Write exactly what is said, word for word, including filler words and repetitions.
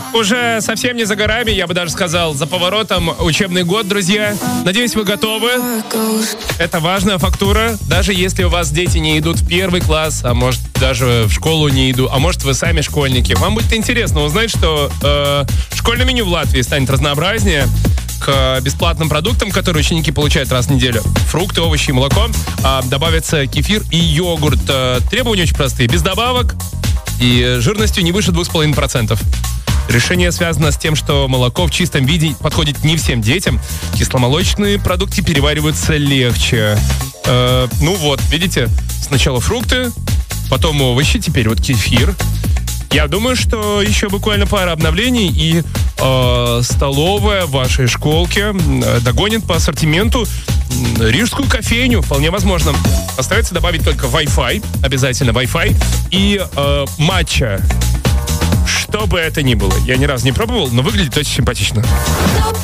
Уже совсем не за горами, я бы даже сказал, за поворотом учебный год, друзья. Надеюсь, вы готовы. Это важная фактура. Даже если у вас дети не идут в первый класс, а может даже в школу не идут, а может вы сами школьники, вам будет интересно узнать, что э, школьное меню в Латвии станет разнообразнее. К бесплатным продуктам, которые ученики получают раз в неделю, фрукты, овощи и молоко, э, добавится кефир и йогурт. Э, требования очень простые. Без добавок и жирностью не выше двух с половиной процентов. Решение связано с тем, что молоко в чистом виде подходит не всем детям. Кисломолочные продукты перевариваются легче. Э, ну вот, видите, сначала фрукты, потом овощи, теперь вот кефир. Я думаю, что еще буквально пара обновлений, и э, столовая в вашей школке э, догонит по ассортименту э, рижскую кофейню, вполне возможно. Остается добавить только Wi-Fi, обязательно Wi-Fi, и э, матча. Что бы это ни было. Я ни разу не пробовал, но выглядит очень симпатично.